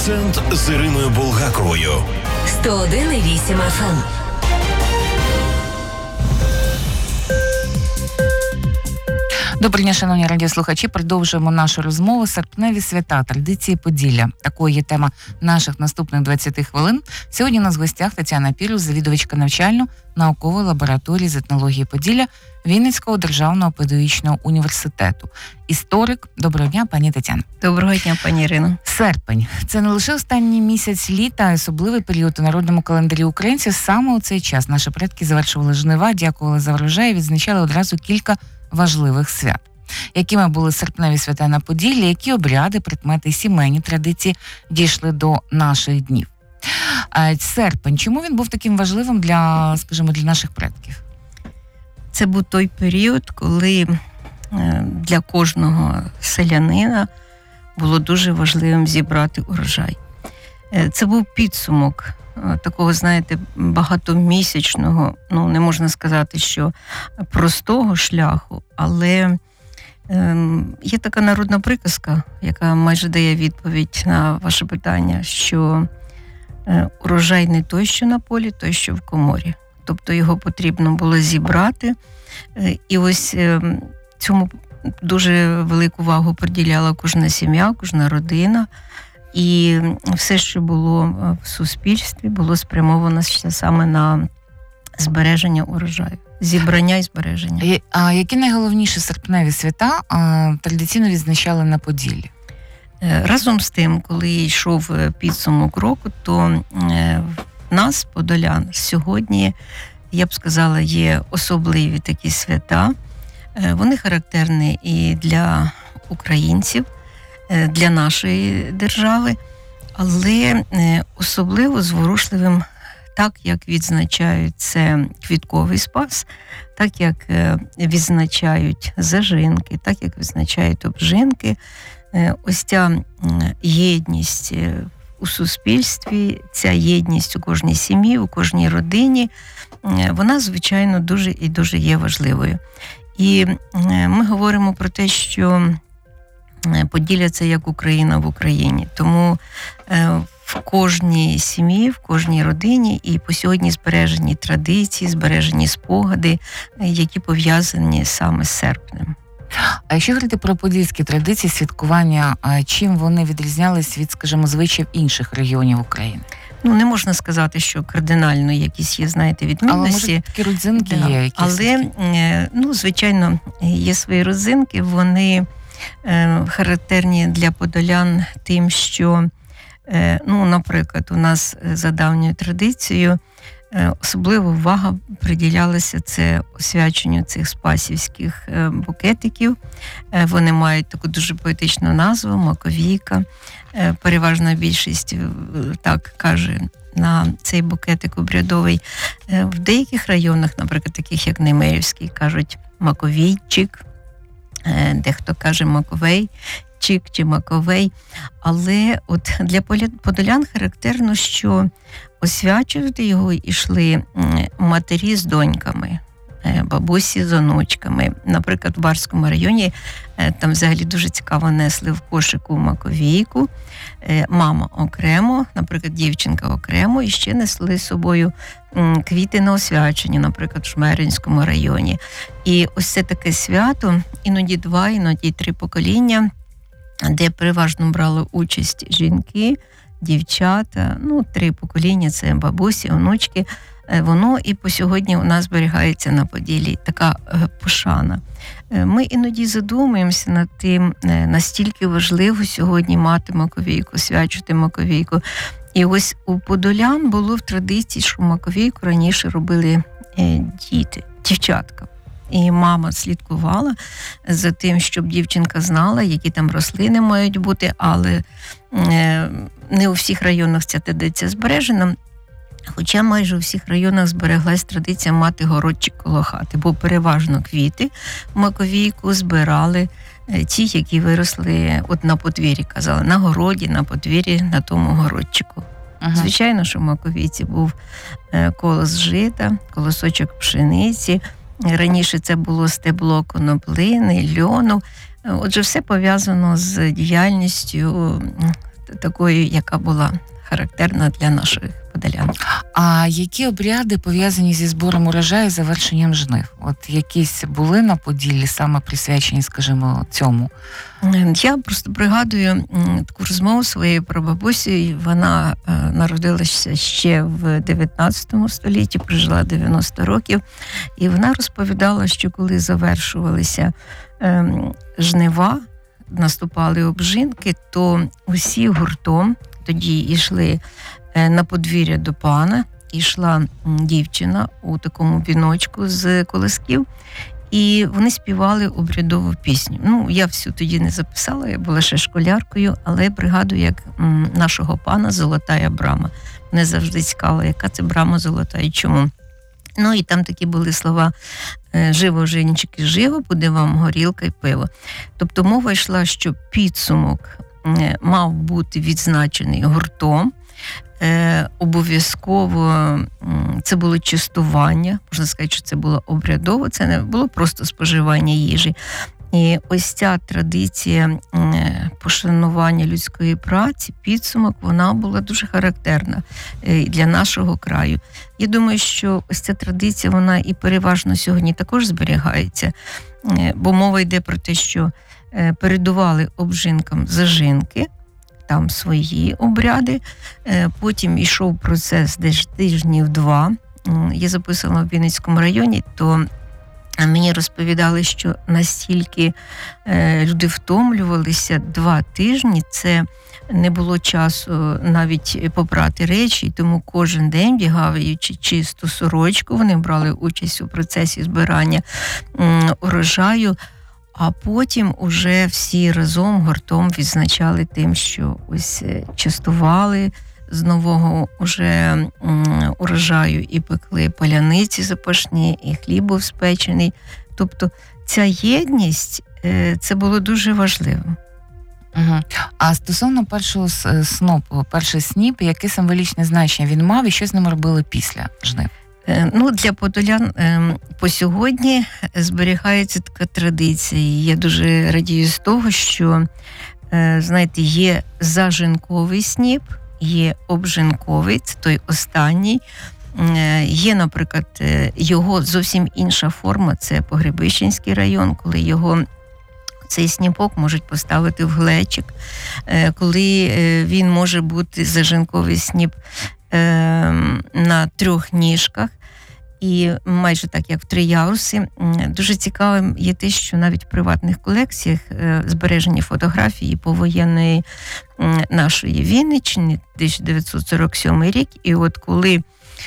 Акцент з Іриною Булгаковою. 101,8 FM. Доброго дня, шановні радіослухачі. Продовжуємо нашу розмову. Серпневі свята, традиції Поділля. Такою є тема наших наступних 20 хвилин. Сьогодні у нас в гостях Тетяна Пірус, завідувачка навчально-наукової лабораторії з етнології Поділля Вінницького державного педагогічного університету. Історик. Доброго дня, пані Тетяна. Доброго дня, пані Ірино. Серпень – це не лише останній місяць літа, а особливий період у народному календарі українців. Саме у цей час наші предки завершували жнива, дякували за врожай і відзначали одразу кілька важливих свят. Якими були серпневі свята на Поділлі, які обряди, прикмети і сімейні традиції дійшли до наших днів. Серпень, чому він був таким важливим для, скажімо, для наших предків? Це був той період, коли для кожного селянина було дуже важливим зібрати урожай. Це був підсумок такого, знаєте, багатомісячного, не можна сказати, що простого шляху, але є така народна приказка, яка майже дає відповідь на ваше питання, що урожай не той, що на полі, той, що в коморі. Тобто його потрібно було зібрати. І ось цьому дуже велику увагу приділяла кожна сім'я, кожна родина. І все, що було в суспільстві, було спрямовано саме на збереження урожаю. Зібрання і збереження. А які найголовніші серпневі свята традиційно відзначали на Поділлі? Разом з тим, коли йшов підсумок року, то в нас, подолян, сьогодні, я б сказала, є особливі такі свята. Вони характерні і для українців, для нашої держави, але особливо зворушливим, так як відзначають це квітковий спас, так як відзначають зажинки, так як відзначають обжинки. Ось ця єдність у суспільстві, ця єдність у кожній сім'ї, у кожній родині, вона, звичайно, дуже і дуже є важливою. І ми говоримо про те, що Поділля – це як Україна в Україні. Тому в кожній сім'ї, в кожній родині і по сьогодні збережені традиції, збережені спогади, які пов'язані саме з серпнем. А якщо говорити про подільські традиції святкування, чим вони відрізнялись від, скажімо, звичаїв інших регіонів України? Не можна сказати, що кардинально якісь є, знаєте, відмінності. Але, може, такі родзинки є якісь? Але, звичайно, є свої родзинки, вони характерні для подолян тим, що, наприклад, у нас за давньою традицією особлива увага приділялася це освяченню цих спасівських букетиків. Вони мають таку дуже поетичну назву «Маковійка». Переважна більшість так каже на цей букетик обрядовий. В деяких районах, наприклад, таких як Немирівський, кажуть «маковійчик», дехто каже «маковейчик» чи «маковей». Але от для подолян характерно, що освячувати його йшли матері з доньками, бабусі з онучками. Наприклад, в Барському районі там взагалі дуже цікаво несли в кошику маковійку, мама окремо, наприклад, дівчинка окремо, і ще несли з собою квіти на освячення, наприклад, в Жмеринському районі. І ось це таке свято, іноді 2, іноді 3 покоління, де переважно брали участь жінки, дівчата, 3 покоління, це бабусі, онучки. Воно і по сьогодні у нас зберігається на Поділлі, така пошана. Ми іноді задумуємося над тим, настільки важливо сьогодні мати маковійку, свячувати маковійку. І ось у подолян було в традиції, що маковійку раніше робили діти, дівчатка. І мама слідкувала за тим, щоб дівчинка знала, які там рослини мають бути, але не у всіх районах ця традиція збережена. Хоча майже у всіх районах збереглась традиція мати городчик коло хати, бо переважно квіти в маковійку збирали ті, які виросли от на подвір'ї, казали, на городі, на подвір'ї, на тому городчику. Ага. Звичайно, що в маковійці був колос жита, колосочок пшениці. Раніше це було стебло коноплини, льону. Отже, все пов'язано з діяльністю такою, яка була характерна для наших подолян. А які обряди пов'язані зі збором урожаю і завершенням жнив? От якісь були на Поділлі саме присвячені, скажімо, цьому? Я просто пригадую таку розмову своєї прабабусі. Вона народилася ще в 19 столітті, прожила 90 років. І вона розповідала, що коли завершувалися жнива, наступали обжинки, то усі гуртом тоді йшли на подвір'я до пана, йшла дівчина у такому віночку з колосків, і вони співали обрядову пісню. Я всю тоді не записала, я була ще школяркою, але пригадую, як нашого пана «Золотая брама». Мене завжди цікаво, яка це брама золота і чому. І там такі були слова «Живо, женчики, живо, буде вам горілка і пиво». Тобто мова йшла, що підсумок мав бути відзначений гуртом. Обов'язково це було частування, можна сказати, що це було обрядово, це не було просто споживання їжі. І ось ця традиція пошанування людської праці, підсумок, вона була дуже характерна для нашого краю. Я думаю, що ось ця традиція, вона і переважно сьогодні також зберігається, бо мова йде про те, що передували обжинкам зажинки, там свої обряди, потім йшов процес десь тижнів 2. Я записала в Вінницькому районі, то мені розповідали, що настільки люди втомлювалися 2 тижні, це не було часу навіть попрати речі, тому кожен день, вдягаючи чисту сорочку, вони брали участь у процесі збирання урожаю, а потім уже всі разом гуртом відзначали тим, що ось частували з нового уже урожаю і пекли паляниці запашні, і хліб був спечений. Тобто ця єдність, це було дуже важливо. Угу. А стосовно першого снопу, перший сніп, яке символічне значення він мав і що з ним робили після жнив? Для подолян по сьогодні зберігається така традиція. І я дуже радію з того, що, знаєте, є зажинковий сніп, є обжинковий, це той останній. Є, наприклад, його зовсім інша форма, це Погребищенський район, коли його цей сніпок можуть поставити в глечик, коли він може бути зажинковий сніп на 3 ніжках, і майже так, як в 3 яруси. Дуже цікавим є те, що навіть в приватних колекціях збережені фотографії повоєнної нашої Вінниччини, 1947 рік, і от коли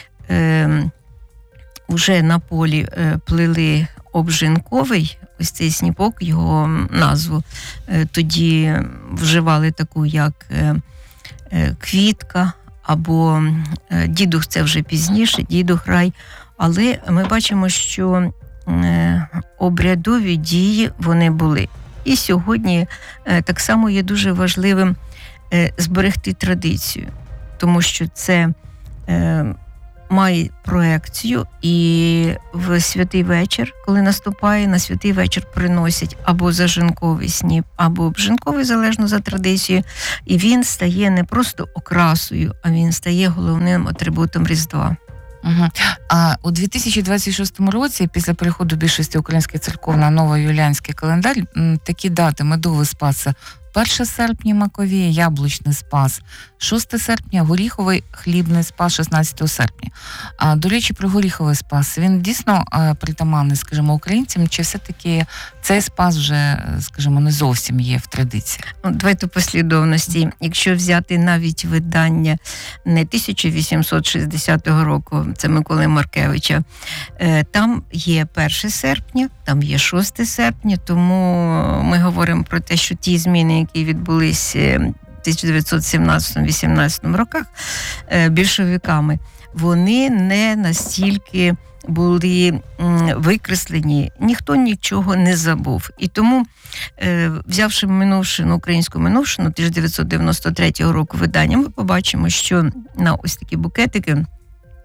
вже на полі плели обжинковий, ось цей сніпок, його назву тоді вживали таку, як квітка, або дідух, це вже пізніше, дідух-рай. Але ми бачимо, що обрядові дії вони були. І сьогодні так само є дуже важливим зберегти традицію, тому що це має проекцію, і в святий вечір, коли наступає, на святий вечір приносять або зажинковий сніп, або обжинковий, залежно за традицією, і він стає не просто окрасою, а він стає головним атрибутом Різдва. Угу. А у 2026 році, після переходу більшості українських церков на новоюліанський календар, такі дати: медовий спас 1 серпня Маковія, яблучний спас 6 серпня, горіховий хлібний спас 16 серпня. А, до речі, про горіховий спас. Він дійсно притаманний, скажімо, українцям, чи все-таки цей спас вже, скажімо, не зовсім є в традиції? Давайте послідовності. Якщо взяти навіть видання не 1860 року, це Миколи Маркевича, там є 1 серпня, там є 6 серпня, тому ми говоримо про те, що ті зміни, які відбулись в 1917-18 роках більшовиками, вони не настільки були викреслені, ніхто нічого не забув. І тому, взявши минувшину, українську минувшину 1993 року видання, ми побачимо, що на ось такі букетики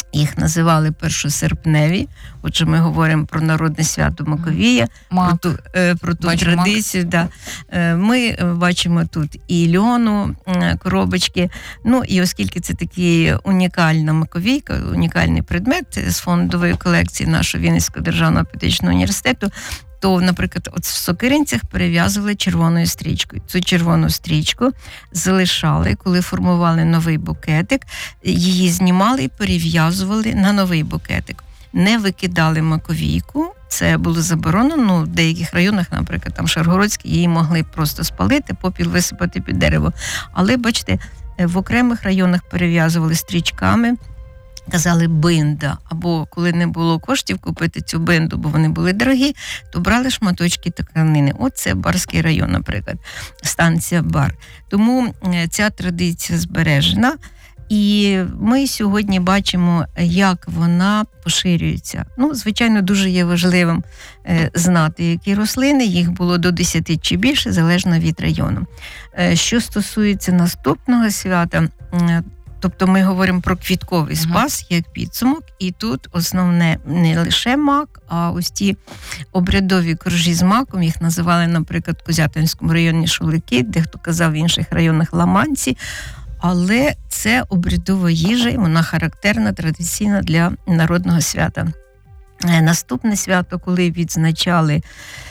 Їх називали першосерпневі. Отже, ми говоримо про народне свято Маковія, про ту традицію. Да. Ми бачимо тут і льону, коробочки. Ну, і оскільки це такий унікальна маковійка, унікальний предмет з фондової колекції нашого Вінницького державного педагогічного університету, то, наприклад, от в сокиринцях перев'язували червоною стрічкою. Цю червону стрічку залишали, коли формували новий букетик, її знімали і перев'язували на новий букетик. Не викидали маковійку, це було заборонено. В деяких районах, наприклад, там Шаргородський, її могли просто спалити, попіл висипати під дерево. Але, бачите, в окремих районах перев'язували стрічками, казали бинда, або коли не було коштів купити цю бинду, бо вони були дорогі, то брали шматочки тканини. От це Барський район, наприклад, станція Бар. Тому ця традиція збережена. І ми сьогодні бачимо, як вона поширюється. Ну, звичайно, дуже є важливим знати, які рослини. Їх було до 10 чи більше, залежно від району. Що стосується наступного свята, тобто ми говоримо про квітковий спас як підсумок, і тут основне не лише мак, а ось ті обрядові коржі з маком, їх називали, наприклад, в Козятинському районі шулики, дехто казав в інших районах ламанці, але це обрядова їжа, і вона характерна, традиційна для народного свята. Наступне свято, коли відзначали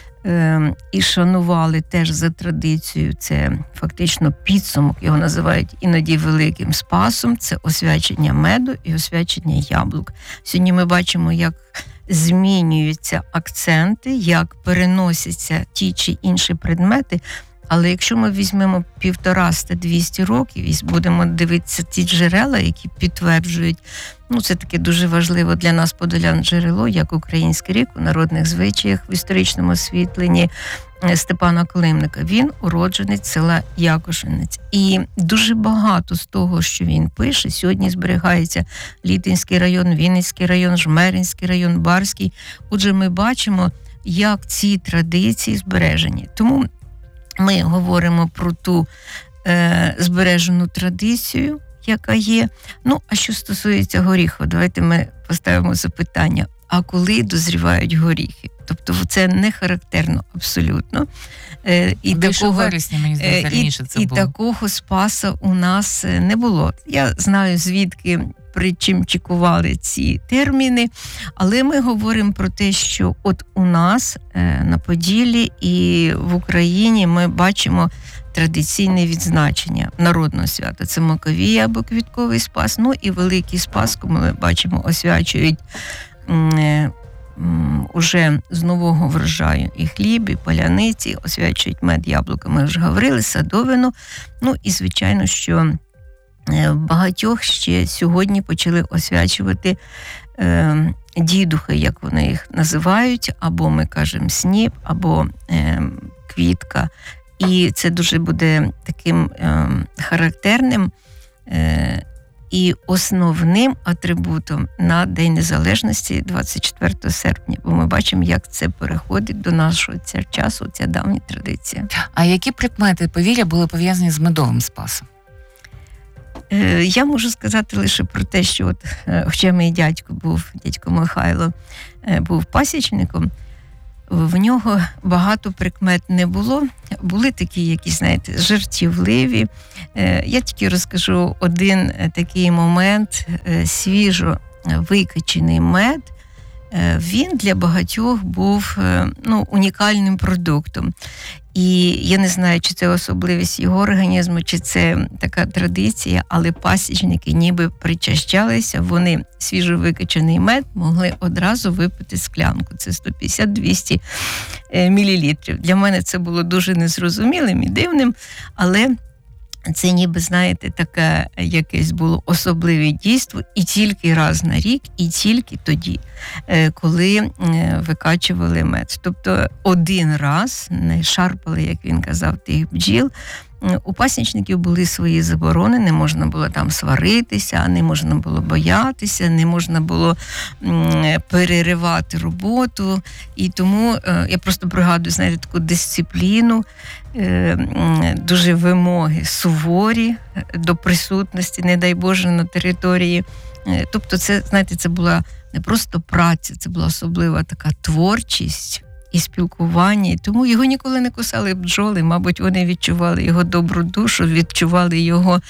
і шанували теж за традицією, це фактично підсумок, його називають іноді Великим Спасом, це освячення меду і освячення яблук. Сьогодні ми бачимо, як змінюються акценти, як переносяться ті чи інші предмети. Але якщо ми візьмемо 150-200 років і будемо дивитися ті джерела, які підтверджують, ну це таке дуже важливо для нас подолян джерело, як Український рік у народних звичаях в історичному освітленні Степана Климника. Він уродженець села Якушинець. І дуже багато з того, що він пише, сьогодні зберігається Літинський район, Вінницький район, Жмеринський район, Барський. Отже, ми бачимо, як ці традиції збережені. Тому ми говоримо про ту збережену традицію, яка є. Ну, а що стосується горіху, давайте ми поставимо запитання, а коли дозрівають горіхи? Тобто це не характерно абсолютно. І вересня, мені здається, раніше це було. І такого спаса у нас не було. Я знаю, звідки причимчикували ці терміни, але ми говоримо про те, що от у нас на Поділлі і в Україні ми бачимо традиційне відзначення народного свята. Це Маковія або Квітковий Спас, ну і Великий Спас, коли ми бачимо, освячують уже з нового врожаю і хліб, і паляниці, освячують мед, яблука, ми вже говорили, садовину. Ну і, звичайно, що багатьох ще сьогодні почали освячувати дідухи, як вони їх називають, або ми кажемо сніп, або квітка. І це дуже буде таким характерним і основним атрибутом на День Незалежності 24 серпня. Бо ми бачимо, як це переходить до нашого часу, ця давня традиція. А які прикмети повір'я були пов'язані з медовим спасом? Я можу сказати лише про те, що от, хоча мій дядько Михайло, був пасічником, в нього багато прикмет не було. Були такі, які, знаєте, жартівливі. Я тільки розкажу один такий момент. Свіжо викачений мед, він для багатьох був унікальним продуктом. І я не знаю, чи це особливість його організму, чи це така традиція, але пасічники ніби причащалися, вони свіжовикачаний мед могли одразу випити склянку. Це 150-200 мл. Для мене це було дуже незрозумілим і дивним, але це ніби, знаєте, таке якесь було особливе дійство і тільки раз на рік, і тільки тоді, коли викачували мед. Тобто один раз не шарпали, як він казав, тих бджіл, у пасічників були свої заборони, не можна було там сваритися, не можна було боятися, не можна було переривати роботу. І тому я просто пригадую, знаєте, таку дисципліну, дуже вимоги суворі до присутності, не дай Боже, на території. Тобто це, знаєте, це була не просто праця, це була особлива така творчість і спілкування. І тому його ніколи не кусали бджоли, мабуть, вони відчували його добру душу, відчували його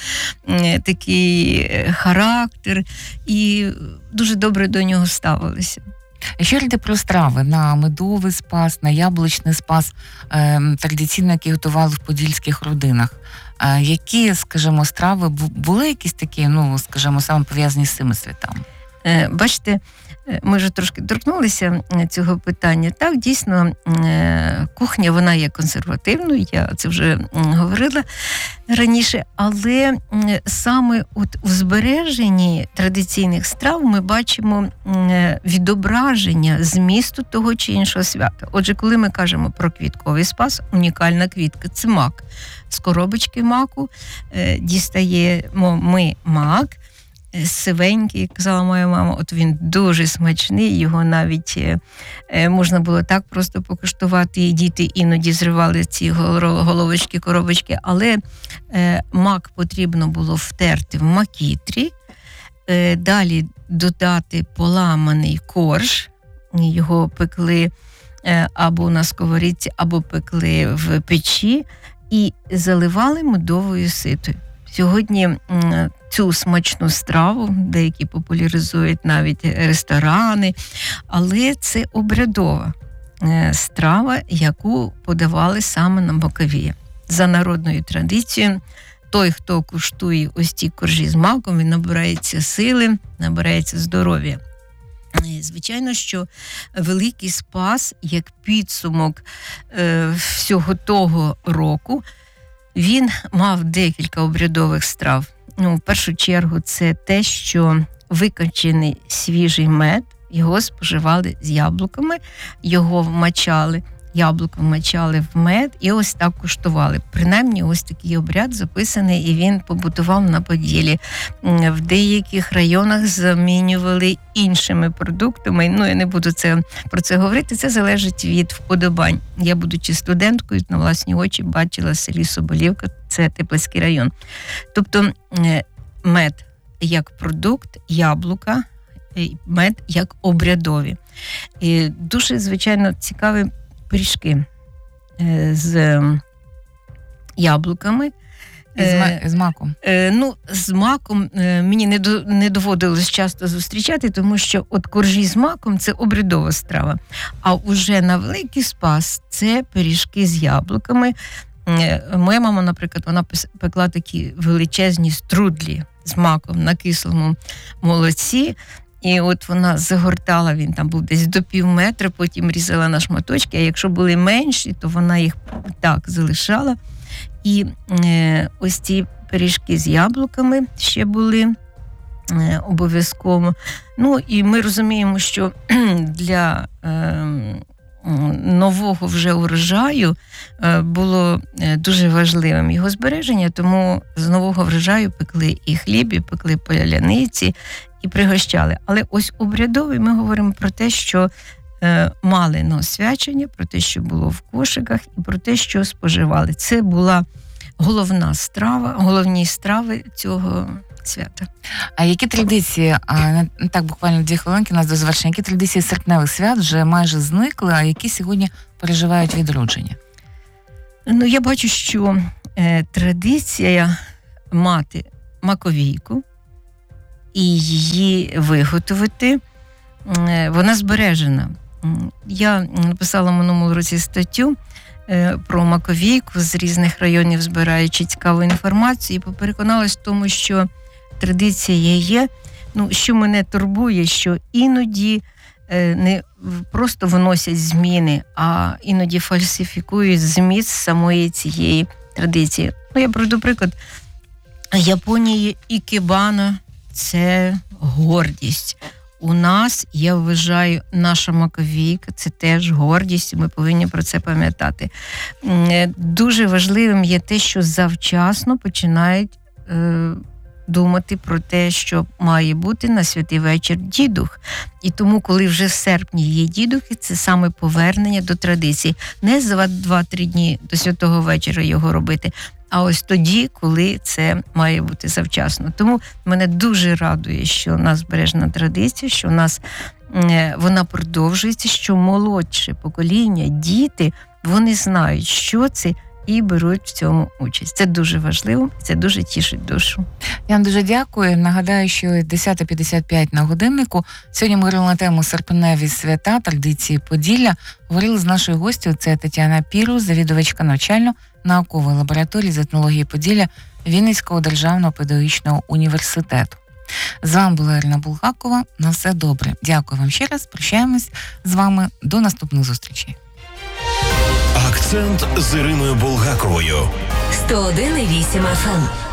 такий характер і дуже добре до нього ставилися. Якщо йде про страви на медовий спас, на яблучний спас, традиційно, які готували в подільських родинах, які, скажімо, страви були якісь такі, ну, скажімо, саме пов'язані з цими святами? Бачите, ми вже трошки торкнулися цього питання. Так, дійсно, кухня, вона є консервативною, я це вже говорила раніше, але саме от у збереженні традиційних страв ми бачимо відображення змісту того чи іншого свята. Отже, коли ми кажемо про квітковий спас, унікальна квітка – це мак. З коробочки маку дістаємо ми мак, сивенький, як казала моя мама, от він дуже смачний, його навіть можна було так просто покуштувати, і діти іноді зривали ці головочки, коробочки, але мак потрібно було втерти в макітрі, далі додати поламаний корж, його пекли або на сковорідці, або пекли в печі, і заливали медовою ситою. Сьогодні цю смачну страву деякі популяризують навіть ресторани, але це обрядова страва, яку подавали саме на Букові. За народною традицією, той, хто куштує ось ті коржі з маком, він набирається сили, набирається здоров'я. Звичайно, що Великий Спас, як підсумок всього того року, він мав декілька обрядових страв. Ну, в першу чергу, це те, що викачений свіжий мед, його споживали з яблуками, його вмачали, яблуко вмачали в мед і ось так куштували. Принаймні, ось такий обряд записаний, і він побутував на Поділі. В деяких районах замінювали іншими продуктами. Ну, я не буду про це говорити, це залежить від вподобань. Я, будучи студенткою, на власні очі бачила в селі Соболівка, це Теплицький район. Тобто мед як продукт, яблука, мед як обрядові. І дуже, звичайно, цікаві пиріжки з яблуками. З маком? З маком мені не доводилось часто зустрічати, тому що от коржі з маком – це обрядова страва. А уже на Великий Спас – це пиріжки з яблуками. Моя мама, наприклад, вона пекла такі величезні струдлі з маком на кислому молоці. І от вона загортала, він там був десь до півметра, потім різала на шматочки, а якщо були менші, то вона їх так залишала. І ось ці пиріжки з яблуками ще були обов'язково. Ну, і ми розуміємо, що для нового вже урожаю було дуже важливим його збереження, тому з нового врожаю пекли і хліб, і пекли паляниці, і пригощали. Але ось обрядовий ми говоримо про те, що мали на освячення, про те, що було в кошиках, і про те, що споживали. Це була головна страва, головні страви цього свята. А які традиції, так буквально 2 хвилинки у нас до завершення, які традиції серпневих свят вже майже зникли, а які сьогодні переживають відродження? Ну, я бачу, що традиція мати маковійку і її виготовити, вона збережена. Я написала в минулому році статтю про маковійку, з різних районів збираючи цікаву інформацію, і попереконалась в тому, що традиція є. Ну, що мене турбує, що іноді не просто вносять зміни, а іноді фальсифікують зміст самої цієї традиції. Ну, я приведу приклад. В Японії ікебана – це гордість. у нас, я вважаю, наша Маковійка, це теж гордість, ми повинні про це пам'ятати. Дуже важливим є те, що завчасно починають думати про те, що має бути на святий вечір дідух. І тому, коли вже в серпні є дідухи, це саме повернення до традиції. Не за 2-3 дні до святого вечора його робити, а ось тоді, коли це має бути завчасно. Тому мене дуже радує, що у нас збережена традиція, що у нас вона продовжується, що молодше покоління, діти, вони знають, що це, і беруть в цьому участь. Це дуже важливо, це дуже тішить душу. Я вам дуже дякую. Нагадаю, що 10:55 на годиннику. Сьогодні ми говорили на тему серпневі свята, традиції Поділля. Говорили з нашою гостю, це Тетяна Пірус, завідувачка навчально-наукової лабораторії з етнології Поділля Вінницького державного педагогічного університету. З вами була Ірина Булгакова. На все добре. Дякую вам ще раз. Прощаємось з вами. До наступних зустрічей. Акцент з Іриною Булгаковою. 101,8 FM.